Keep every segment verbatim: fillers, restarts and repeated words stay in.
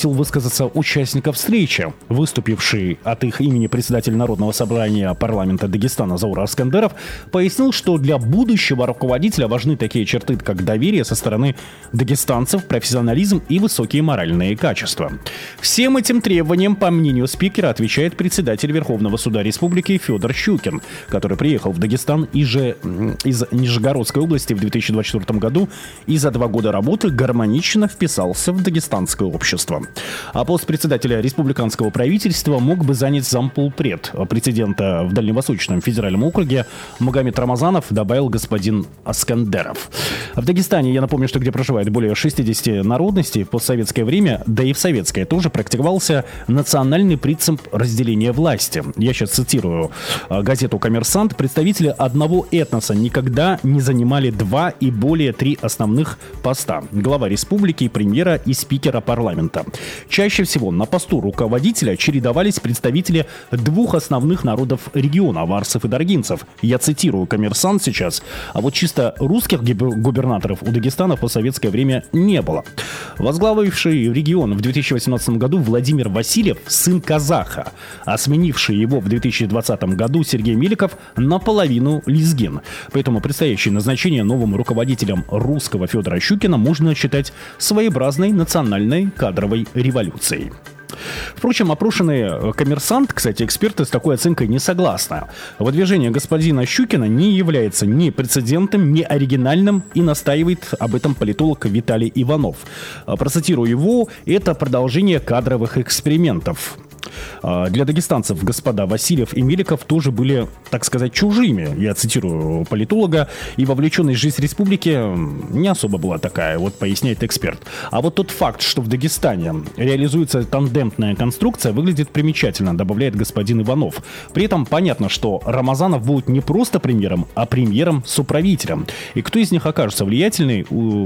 попросил высказаться участников встречи. Выступивший от их имени председатель Народного собрания парламента Дагестана Заур Аскандеров пояснил, что для будущего руководителя важны такие черты, как доверие со стороны дагестанцев, профессионализм и высокие моральные качества. Всем этим требованиям, по мнению спикера, отвечает председатель Верховного суда Республики Федор Щукин, который приехал в Дагестан из, же, из Нижегородской области в две тысячи двадцать четвёртом году и за два года работы гармонично вписался в дагестанское общество. А пост председателя республиканского правительства мог бы занять замполпред президента в Дальневосточном федеральном округе Магомед Рамазанов, добавил господин Аскандеров. В Дагестане, я напомню, что где проживает более шестидесяти народностей, в постсоветское время, да и в советское тоже практиковался национальный принцип разделения власти. Я сейчас цитирую газету «Коммерсант». Представители одного этноса никогда не занимали два и более три основных поста: глава республики, премьера и спикера парламента. Чаще всего на посту руководителя чередовались представители двух основных народов региона — аварцев и даргинцев. Я цитирую «Коммерсант» сейчас. А вот чисто русских губернаторов у Дагестана в постсоветское время не было. Возглавивший регион в две тысячи восемнадцатом году Владимир Васильев — сын казаха, а сменивший его в две тысячи двадцатом году Сергей Меликов — наполовину лезгин. Поэтому предстоящее назначение новым руководителем русского Федора Щукина можно считать своеобразной национальной кадровой революцией. Впрочем, опрошенный «Коммерсант», кстати, эксперты с такой оценкой не согласны. Выдвижение господина Щукина не является ни прецедентом, ни оригинальным, и настаивает об этом политолог Виталий Иванов. Процитирую его: «Это продолжение кадровых экспериментов». Для дагестанцев господа Васильев и Меликов тоже были, так сказать, чужими, я цитирую политолога, и вовлеченность в жизнь республики не особо была такая, вот поясняет эксперт. А вот тот факт, что в Дагестане реализуется тандемная конструкция, выглядит примечательно, добавляет господин Иванов. При этом понятно, что Рамазанов будет не просто премьером, а премьером-суправителем. И кто из них окажется влиятельный,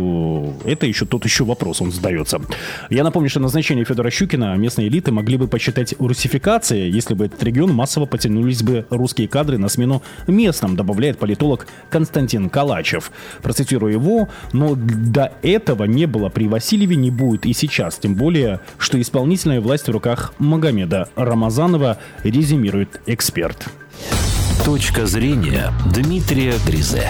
это еще тот еще вопрос, он задается. Я напомню, что назначение Федора Щукина местные элиты могли бы посчитать русификацией, если бы этот регион массово потянулись бы русские кадры на смену местным, добавляет политолог Константин Калачев. Процитирую его: «Но до этого не было при Васильеве, не будет и сейчас, тем более, что исполнительная власть в руках Магомеда Рамазанова», резюмирует эксперт. Точка зрения Дмитрия Гризе.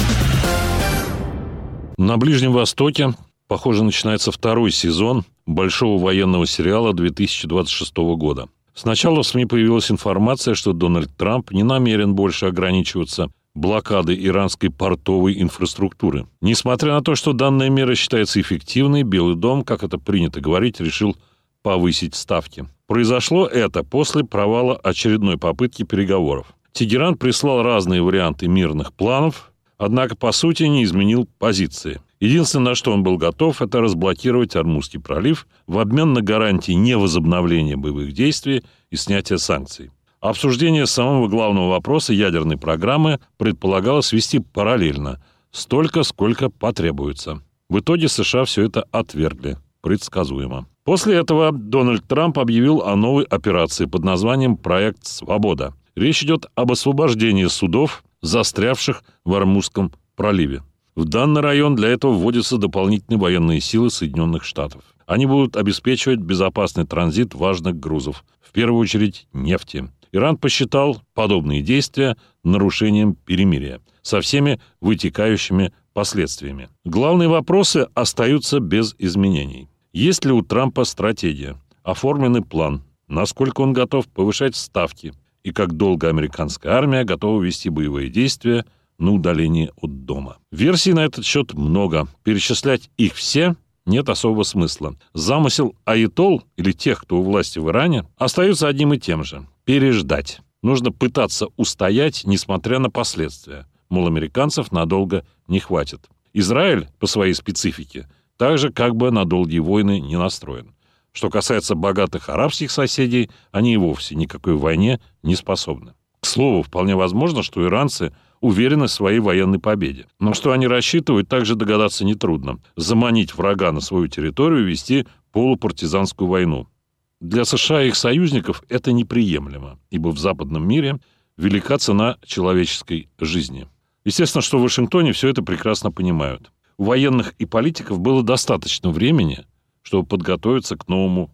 На Ближнем Востоке, похоже, начинается второй сезон большого военного сериала две тысячи двадцать шестого года. Сначала в СМИ появилась информация, что Дональд Трамп не намерен больше ограничиваться блокадой иранской портовой инфраструктуры. Несмотря на то, что данная мера считается эффективной, Белый дом, как это принято говорить, решил повысить ставки. Произошло это после провала очередной попытки переговоров. Тегеран прислал разные варианты мирных планов, однако, по сути, не изменил позиции. Единственное, на что он был готов, это разблокировать Ормузский пролив в обмен на гарантии невозобновления боевых действий и снятия санкций. Обсуждение самого главного вопроса ядерной программы предполагалось вести параллельно, столько, сколько потребуется. В итоге США все это отвергли, предсказуемо. После этого Дональд Трамп объявил о новой операции под названием «Проект Свобода». Речь идет об освобождении судов, застрявших в Ормузском проливе. В данный район для этого вводятся дополнительные военные силы Соединенных Штатов. Они будут обеспечивать безопасный транзит важных грузов, в первую очередь нефти. Иран посчитал подобные действия нарушением перемирия со всеми вытекающими последствиями. Главные вопросы остаются без изменений. Есть ли у Трампа стратегия? Оформленный план? Насколько он готов повышать ставки? И как долго американская армия готова вести боевые действия на удалении от дома? Версий на этот счет много. Перечислять их все нет особого смысла. Замысел аятолл или тех, кто у власти в Иране, остается одним и тем же – переждать. Нужно пытаться устоять, несмотря на последствия. Мол, американцев надолго не хватит. Израиль, по своей специфике, также как бы на долгие войны не настроен. Что касается богатых арабских соседей, они и вовсе никакой войне не способны. К слову, вполне возможно, что иранцы уверены в своей военной победе. Но что они рассчитывают, также догадаться нетрудно. Заманить врага на свою территорию и вести полупартизанскую войну. Для США и их союзников это неприемлемо, ибо в западном мире велика цена человеческой жизни. Естественно, что в Вашингтоне все это прекрасно понимают. У военных и политиков было достаточно времени, чтобы подготовиться к новому